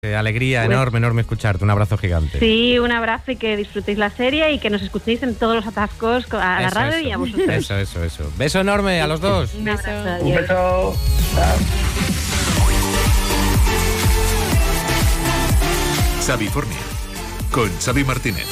Alegría enorme escucharte. Un abrazo gigante. Sí, un abrazo y que disfrutéis la serie y que nos escuchéis en todos los atascos a la radio y a vosotros. Eso. Beso enorme a los dos. Un abrazo. Adiós. Un beso. Chao. Xavifornia, con Xavi Martínez.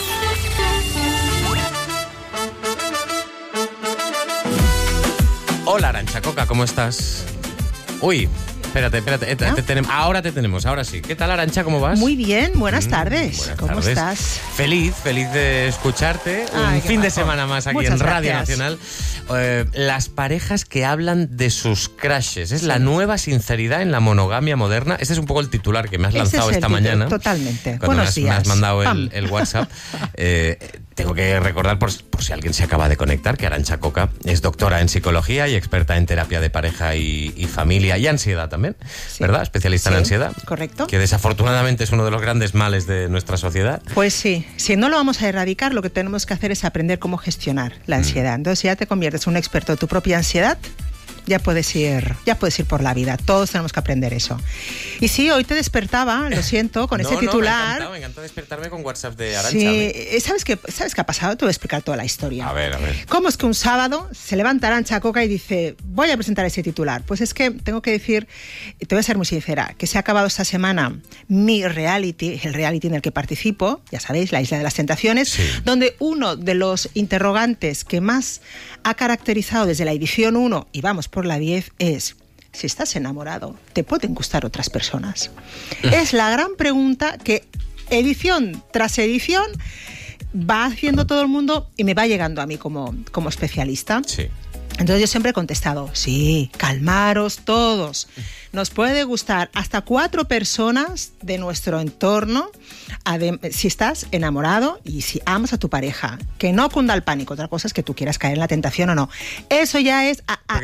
Hola, Arantxa Coca, ¿cómo estás? Uy, espérate. Ahora te tenemos, ahora sí. ¿Qué tal, Arantxa? ¿Cómo vas? Muy bien, buenas tardes. ¿Cómo estás? Feliz de escucharte. Un fin de semana más aquí en Radio Nacional. Las parejas que hablan de sus crushes. Es la nueva sinceridad en la monogamia moderna. Este es un poco el titular que me has lanzado esta mañana. Totalmente. Cuando me has mandado el WhatsApp. Tengo que recordar, por si alguien se acaba de conectar, que Arantxa Coca es doctora en psicología y experta en terapia de pareja y familia y ansiedad también, ¿verdad? Especialista en ansiedad. Correcto. Que desafortunadamente es uno de los grandes males de nuestra sociedad. Pues sí, si no lo vamos a erradicar, lo que tenemos que hacer es aprender cómo gestionar la ansiedad. Entonces, si ya te conviertes en un experto de tu propia ansiedad, ya puedes ir por la vida. Todos tenemos que aprender eso. Y sí, hoy te despertaba, lo siento, con ese titular. Me encanta despertarme con WhatsApp de Arantxa. Sí, ¿sabes qué ha pasado? Te voy a explicar toda la historia. A ver. ¿Cómo es que un sábado se levanta Arantxa Coca y dice, voy a presentar ese titular? Pues es que tengo que decir, y te voy a ser muy sincera, que se ha acabado esta semana mi reality, el reality en el que participo, ya sabéis, la Isla de las Tentaciones, donde uno de los interrogantes que más ha caracterizado desde la edición 1 y vamos por la 10 es: si estás enamorado, ¿te pueden gustar otras personas? Es la gran pregunta que edición tras edición va haciendo todo el mundo y me va llegando a mí como especialista. Sí. Entonces yo siempre he contestado, sí, calmaros todos. Nos puede gustar hasta 4 personas de nuestro entorno si estás enamorado y si amas a tu pareja. Que no cunda el pánico. Otra cosa es que tú quieras caer en la tentación o no. Eso ya es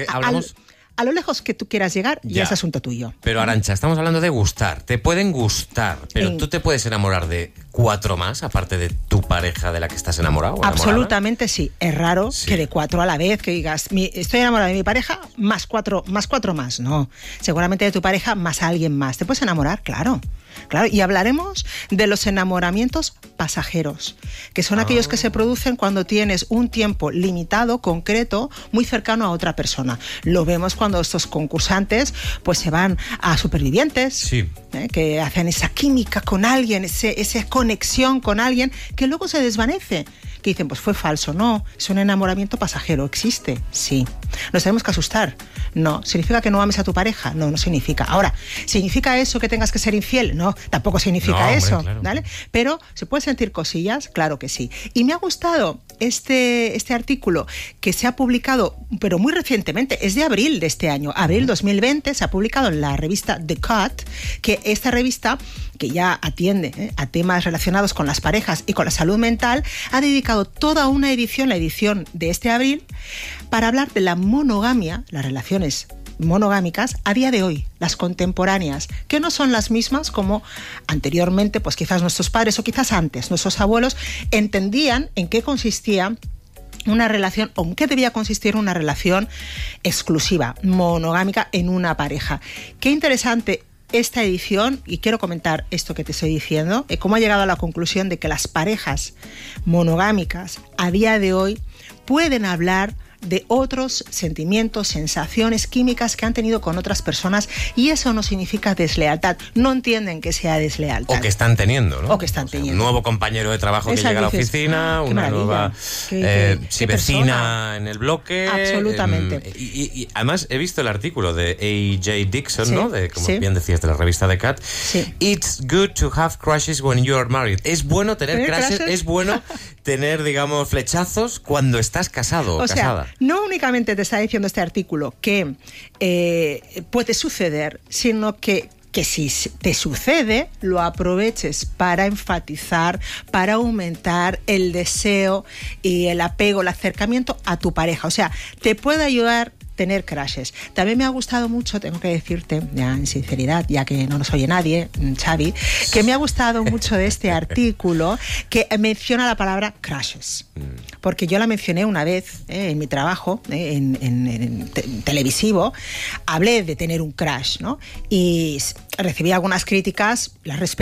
a lo lejos que tú quieras llegar, ya es asunto tuyo. Pero Arantxa, estamos hablando de gustar. Te pueden gustar, pero tú te puedes enamorar de 4 más, aparte de tu pareja de la que estás enamorado. Absolutamente sí. Es raro que de 4 a la vez, que digas, estoy enamorado de mi pareja, más 4 más. No. Seguramente de tu pareja más a alguien más. ¿Te puedes enamorar? Claro, y hablaremos de los enamoramientos pasajeros, que son aquellos que se producen cuando tienes un tiempo limitado, concreto, muy cercano a otra persona. Lo vemos cuando estos concursantes pues se van a Supervivientes, que hacen esa química con alguien, esa conexión con alguien que luego se desvanece. Que dicen, pues fue falso. No, es un enamoramiento pasajero. ¿Existe? Sí. ¿Nos tenemos que asustar? No. ¿Significa que no ames a tu pareja? No significa. Ahora, ¿significa eso que tengas que ser infiel? No, tampoco significa eso. Claro. ¿Vale? Pero, ¿se pueden sentir cosillas? Claro que sí. Y me ha gustado este artículo que se ha publicado, pero muy recientemente, es de abril de este año, abril 2020, se ha publicado en la revista The Cut, que esta revista, que ya atiende a temas relacionados con las parejas y con la salud mental, ha dedicado toda una edición, la edición de este abril, para hablar de la monogamia, las relaciones monogámicas a día de hoy, las contemporáneas, que no son las mismas como anteriormente, pues quizás nuestros padres o quizás antes, nuestros abuelos entendían en qué consistía una relación, o en qué debía consistir una relación exclusiva, monogámica en una pareja. Qué interesante esta edición, y quiero comentar esto que te estoy diciendo, cómo ha llegado a la conclusión de que las parejas monogámicas a día de hoy pueden hablar de otros sentimientos, sensaciones químicas que han tenido con otras personas, y eso no significa deslealtad. No entienden que sea deslealtad. O que están teniendo, ¿no? O que están teniendo. Un nuevo compañero de trabajo que llega a la oficina, una nueva vecina en el bloque. Absolutamente. Y además he visto el artículo de A.J. Dixon, ¿no? Como bien decías, de la revista The Cut. It's good to have crushes when you are married. Es bueno tener crushes, es bueno tener, digamos, flechazos cuando estás casado o casada. No únicamente te está diciendo este artículo que puede suceder, sino que si te sucede, lo aproveches para enfatizar, para aumentar el deseo y el apego, el acercamiento a tu pareja. O sea, te puede ayudar tener crushes. También me ha gustado mucho, tengo que decirte, ya en sinceridad, ya que no nos oye nadie, Xavi, que me ha gustado mucho de este artículo que menciona la palabra crushes. Porque yo la mencioné una vez en mi trabajo, en televisivo, hablé de tener un crush, ¿no? Y recibí algunas críticas, las respeté.